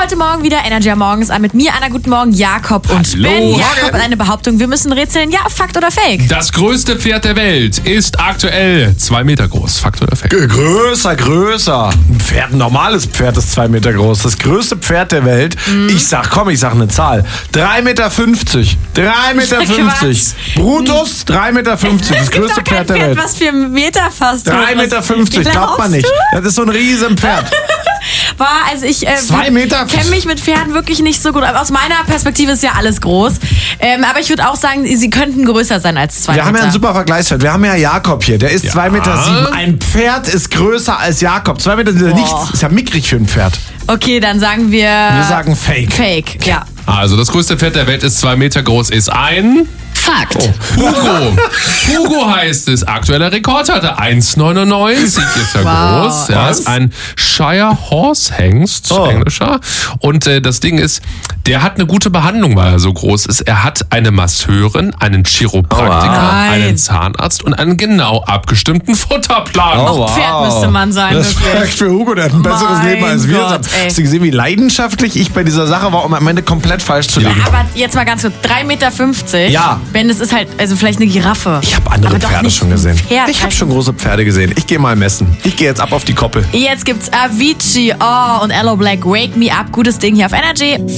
heute Morgen wieder Energy am Morgens an mit mir, Anna. Guten Morgen, Jakob und Hallo. Ben. Morgen. Jakob hat eine Behauptung. Wir müssen rätseln. Ja, Fakt oder Fake? Das größte Pferd der Welt ist aktuell 2 Meter groß. Fakt oder Fake? Größer. Ein normales Pferd ist 2 Meter groß. Das größte Pferd der Welt. Ich sag eine Zahl. 3,50 Meter. 3,50 Meter. Quatsch. Brutus, 3,50 Meter. Das größte Pferd der Welt. Was 4 Meter fast. 3,50 Meter, glaubt man nicht. Das ist so ein riesen Pferd. Also ich 2 Meter. kenne mich mit Pferden wirklich nicht so gut. Aber aus meiner Perspektive ist ja alles groß. Aber ich würde auch sagen, sie könnten größer sein als 2 Meter. Wir haben ja einen super Vergleichswert. Wir haben ja Jakob hier. Der ist 2,7 Meter. Ein Pferd ist größer als Jakob. 2 Meter sind nichts. Ist ja mickrig für ein Pferd. Okay, dann sagen wir... Wir sagen Fake. Fake, ja. Also das größte Pferd der Welt ist 2 Meter groß, ist ein... Fakt. Hugo. Hugo heißt es. Aktueller Rekordhalter 1,99. Ist ja groß. Ja, ist ein Shire Horse Hengst, englischer. Und das Ding ist, der hat eine gute Behandlung, weil er so groß ist. Er hat eine Masseurin, einen Chiropraktiker, einen Zahnarzt und einen genau abgestimmten Futterplan. Pferd müsste man sein, Respekt wirklich. für Hugo, der hat ein besseres Mein Leben als wir. Gott, ey. Hast du gesehen, wie leidenschaftlich ich bei dieser Sache war, um am Ende komplett falsch zu liegen? Aber jetzt mal ganz kurz, 3,50 Meter. Ja. Ben, das ist halt, also vielleicht eine Giraffe. Ich habe andere Aber doch Pferde nicht schon gesehen. ein Pferd. Ich habe schon große Pferde gesehen. Ich gehe mal messen. Ich gehe jetzt ab auf die Koppel. Jetzt gibt's Avicii und Aloe Black, Wake Me Up. Gutes Ding hier auf Energy.